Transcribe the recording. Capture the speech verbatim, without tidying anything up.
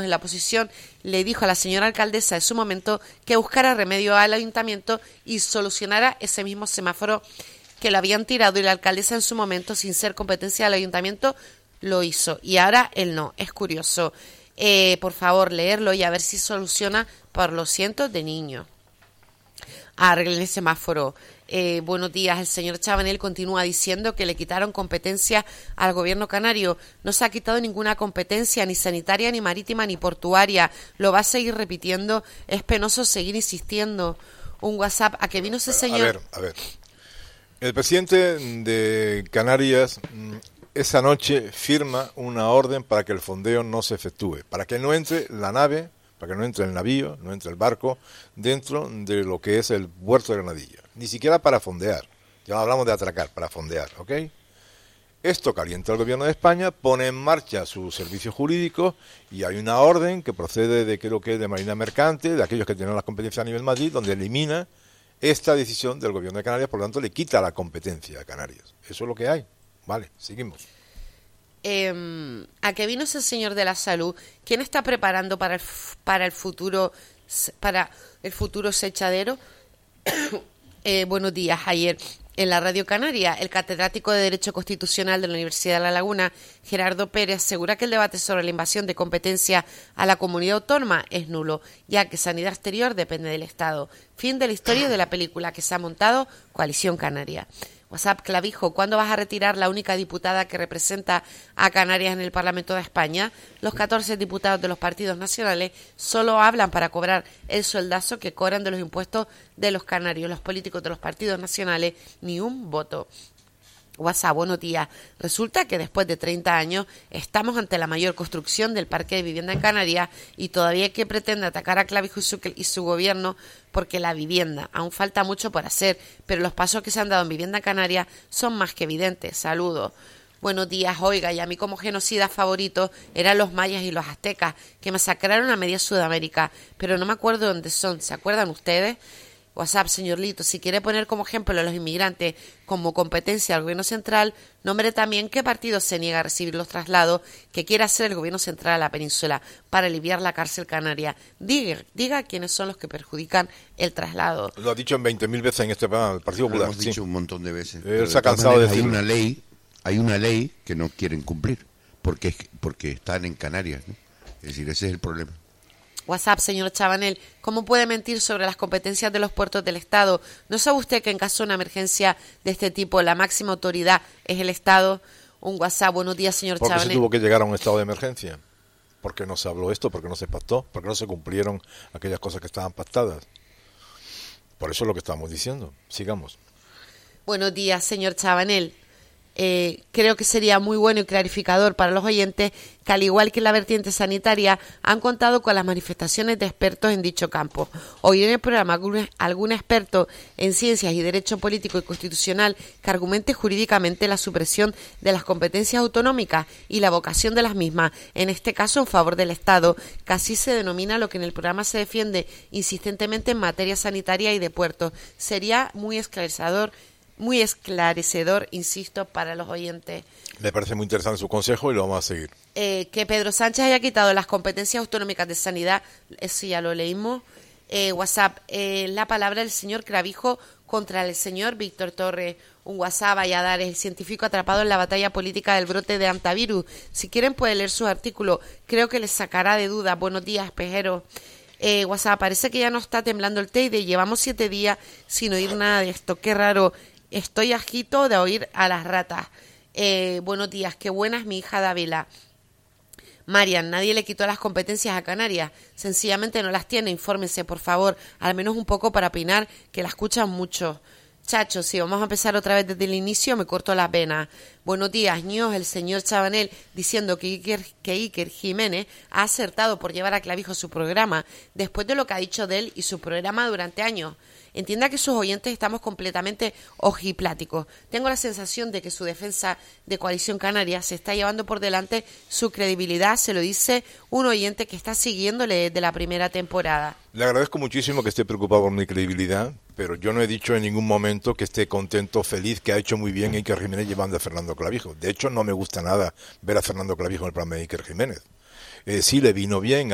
en la oposición le dijo a la señora alcaldesa en su momento que buscara remedio al ayuntamiento y solucionara ese mismo semáforo que lo habían tirado, y la alcaldesa en su momento, sin ser competencia del ayuntamiento, lo hizo. Y ahora él no. Es curioso. Eh, por favor, leerlo y a ver si soluciona por los cientos de niños. Arreglen el semáforo. Eh, buenos días. El señor Chabanel continúa diciendo que le quitaron competencia al gobierno canario. No se ha quitado ninguna competencia, ni sanitaria, ni marítima, ni portuaria. Lo va a seguir repitiendo. Es penoso seguir insistiendo. Un WhatsApp. ¿A qué vino ese señor? A ver, a ver. El presidente de Canarias esa noche firma una orden para que el fondeo no se efectúe, para que no entre la nave, para que no entre el navío, no entre el barco dentro de lo que es el puerto de Granadilla, ni siquiera para fondear, ya no hablamos de atracar, para fondear, ¿ok? Esto calienta el gobierno de España, pone en marcha su servicio jurídico y hay una orden que procede de creo que de Marina Mercante, de aquellos que tienen las competencias a nivel Madrid, donde elimina esta decisión del gobierno de Canarias, por lo tanto le quita la competencia a Canarias. Eso es lo que hay. Vale, seguimos. Eh, ¿A qué vino ese señor de la salud? ¿Quién está preparando para el, para el futuro para el futuro sechadero? eh, buenos días. Ayer en la Radio Canaria, el catedrático de Derecho Constitucional de la Universidad de La Laguna, Gerardo Pérez, asegura que el debate sobre la invasión de competencia a la comunidad autónoma es nulo, ya que sanidad exterior depende del Estado. Fin de la historia de la película que se ha montado Coalición Canaria. WhatsApp Clavijo, ¿cuándo vas a retirar la única diputada que representa a Canarias en el Parlamento de España? Los catorce diputados de los partidos nacionales solo hablan para cobrar el sueldazo que cobran de los impuestos de los canarios. Los políticos de los partidos nacionales, ni un voto. WhatsApp, buenos días. Resulta que después de treinta años estamos ante la mayor construcción del parque de vivienda en Canarias y todavía hay que pretende atacar a Clavijo y su, y su gobierno porque la vivienda, aún falta mucho por hacer, pero los pasos que se han dado en vivienda canaria son más que evidentes. Saludos. Buenos días, oiga, y a mí como genocidas favoritos eran los mayas y los aztecas, que masacraron a media Sudamérica, pero no me acuerdo dónde son. ¿Se acuerdan ustedes? WhatsApp, señor Lito, si quiere poner como ejemplo a los inmigrantes como competencia al gobierno central, nombre también qué partido se niega a recibir los traslados que quiere hacer el gobierno central a la península para aliviar la cárcel canaria. Diga, diga quiénes son los que perjudican el traslado. Lo ha dicho en veinte mil veces en este programa, el Partido Popular. Lo hemos dicho sí. un montón de veces. Él se ha cansado de decirlo. Hay una ley, hay una ley que no quieren cumplir porque, porque están en Canarias, ¿no? Es decir, ese es el problema. WhatsApp, señor Chabanel, ¿cómo puede mentir sobre las competencias de los puertos del Estado? ¿No sabe usted que en caso de una emergencia de este tipo la máxima autoridad es el Estado? Un WhatsApp, buenos días, señor ¿Por qué Chabanel. se tuvo que llegar a un estado de emergencia? ¿Por qué no se habló esto? ¿Por qué no se pactó? ¿Por qué no se cumplieron aquellas cosas que estaban pactadas? Por eso es lo que estamos diciendo. Sigamos. Buenos días, señor Chabanel. Eh, creo que sería muy bueno y clarificador para los oyentes que, al igual que la vertiente sanitaria, han contado con las manifestaciones de expertos en dicho campo. Hoy en el programa algún, algún experto en ciencias y derecho político y constitucional que argumente jurídicamente la supresión de las competencias autonómicas y la vocación de las mismas, en este caso en favor del Estado, que así se denomina lo que en el programa se defiende insistentemente en materia sanitaria y de puertos. Sería muy esclarecedor Muy esclarecedor, insisto, para los oyentes. Me parece muy interesante su consejo y lo vamos a seguir. Eh, que Pedro Sánchez haya quitado las competencias autonómicas de sanidad, eso ya lo leímos. Eh, WhatsApp, eh, la palabra del señor Clavijo contra el señor Víctor Torres. Un WhatsApp, Valladares, el científico atrapado en la batalla política del brote de antivirus. Si quieren pueden leer sus artículos, creo que les sacará de dudas. Buenos días, Pejero. Eh, WhatsApp, parece que ya no está temblando el Teide, llevamos siete días sin oír nada de esto, qué raro. Estoy agito de oír a las ratas. Eh, buenos días, qué buena es mi hija Dávila. Marian, nadie le quitó las competencias a Canarias, sencillamente no las tiene, infórmense por favor, al menos un poco para opinar, que la escuchan mucho. Chacho, si vamos a empezar otra vez desde el inicio, me corto las venas. Buenos días, ños, el señor Chabanel diciendo que Iker, que Iker Jiménez ha acertado por llevar a Clavijo su programa, después de lo que ha dicho de él y su programa durante años. Entienda que sus oyentes estamos completamente ojipláticos. Tengo la sensación de que su defensa de Coalición Canaria se está llevando por delante su credibilidad, se lo dice un oyente que está siguiéndole desde la primera temporada. Le agradezco muchísimo que esté preocupado por mi credibilidad, pero yo no he dicho en ningún momento que esté contento, feliz, que ha hecho muy bien Iker Jiménez llevando a Fernando Clavijo. De hecho, no me gusta nada ver a Fernando Clavijo en el programa de Iker Jiménez. Eh, sí le vino bien